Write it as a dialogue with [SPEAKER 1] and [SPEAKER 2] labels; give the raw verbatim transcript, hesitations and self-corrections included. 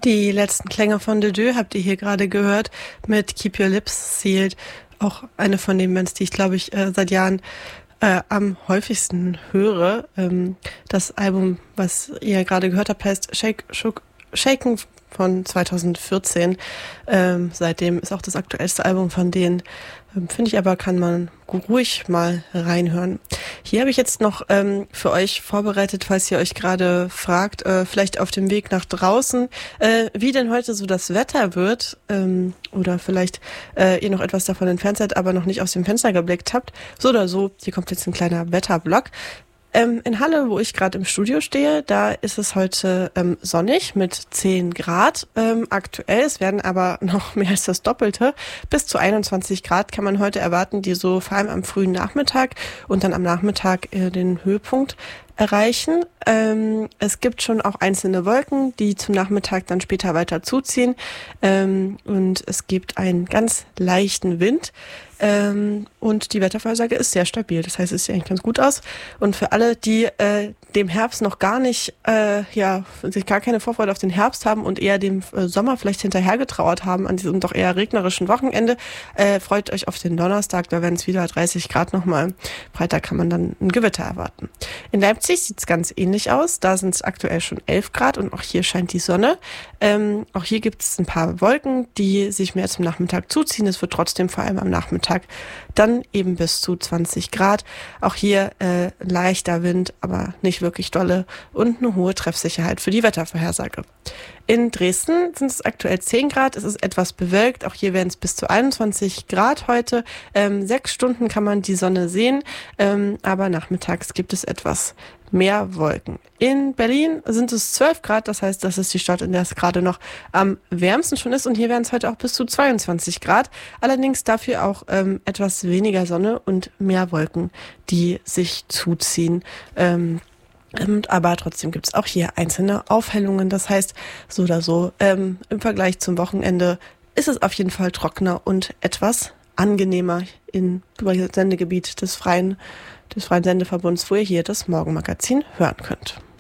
[SPEAKER 1] Die letzten Klänge von De Deux habt ihr hier gerade gehört mit Keep Your Lips Sealed. Auch eine von den Bands, die ich, glaube ich, äh, seit Jahren äh, am häufigsten höre. Ähm, das Album, was ihr gerade gehört habt, heißt Shake, Shook, Shaken von zweitausendvierzehn. Ähm, seitdem ist auch das aktuellste Album von denen. Ähm, Finde ich aber, kann man ruhig mal reinhören. Hier habe ich jetzt noch ähm, für euch vorbereitet, falls ihr euch gerade fragt, äh, vielleicht auf dem Weg nach draußen, äh, wie denn heute so das Wetter wird, ähm, oder vielleicht äh, ihr noch etwas davon entfernt seid, aber noch nicht aus dem Fenster geblickt habt. So oder so, hier kommt jetzt ein kleiner Wetterblock. Ähm, in Halle, wo ich gerade im Studio stehe, da ist es heute ähm, sonnig mit zehn Grad ähm, aktuell. Es werden aber noch mehr als das Doppelte. Bis zu einundzwanzig Grad kann man heute erwarten, die so vor allem am frühen Nachmittag und dann am Nachmittag äh, den Höhepunkt erreichen. Ähm, es gibt schon auch einzelne Wolken, die zum Nachmittag dann später weiter zuziehen. Ähm, und es gibt einen ganz leichten Wind. Ähm, und die Wettervorhersage ist sehr stabil. Das heißt, es sieht eigentlich ganz gut aus. Und für alle, die äh, dem Herbst noch gar nicht, äh, ja, sich gar keine Vorfreude auf den Herbst haben und eher dem äh, Sommer vielleicht hinterhergetrauert haben an diesem doch eher regnerischen Wochenende, äh, freut euch auf den Donnerstag. Da werden es wieder dreißig Grad nochmal. Freitag kann man dann ein Gewitter erwarten. In Leipzig sieht es ganz ähnlich aus. Da sind es aktuell schon elf Grad und auch hier scheint die Sonne. Ähm, auch hier gibt es ein paar Wolken, die sich mehr zum Nachmittag zuziehen. Es wird trotzdem vor allem am Nachmittag dann eben bis zu zwanzig Grad. Auch hier äh, leichter Wind, aber nicht wirklich dolle und eine hohe Treffsicherheit für die Wettervorhersage. In Dresden sind es aktuell zehn Grad. Es ist etwas bewölkt. Auch hier werden es bis zu einundzwanzig Grad heute. Ähm, sechs Stunden kann man die Sonne sehen, ähm, aber nachmittags gibt es etwas mehr Wolken. In Berlin sind es zwölf Grad, das heißt, das ist die Stadt, in der es gerade noch am wärmsten schon ist und hier werden es heute auch bis zu zweiundzwanzig Grad. Allerdings dafür auch ähm, etwas weniger Sonne und mehr Wolken, die sich zuziehen. Ähm, Und aber trotzdem gibt es auch hier einzelne Aufhellungen. Das heißt, so oder so, ähm, im Vergleich zum Wochenende ist es auf jeden Fall trockener und etwas angenehmer im Sendegebiet des freien, des freien Sendeverbunds, wo ihr hier das Morgenmagazin hören könnt.